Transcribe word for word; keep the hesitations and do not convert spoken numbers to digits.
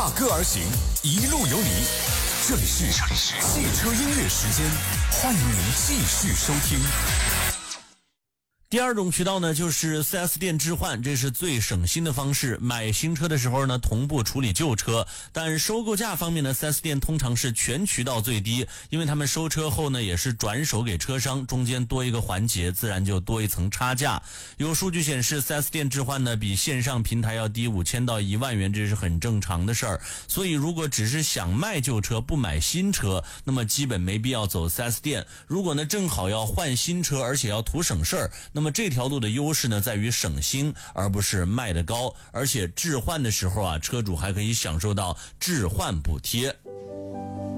踏歌而行，一路有你。这里是这里是汽车音乐时间，欢迎您继续收听。 第二种渠道呢，就是 四 S 店置换，这是最省心的方式。买新车的时候呢，同步处理旧车，但收购价方面呢 ，四 S 店通常是全渠道最低，因为他们收车后呢，也是转手给车商，中间多一个环节，自然就多一层差价。有数据显示 ，四 S 店置换呢，比线上平台要低五千到一万元，这是很正常的事儿。所以，如果只是想卖旧车不买新车，那么基本没必要走 四 S 店。如果呢，正好要换新车，而且要图省事儿，那么这条路的优势呢，在于省心，而不是卖得高。而且置换的时候啊，车主还可以享受到置换补贴。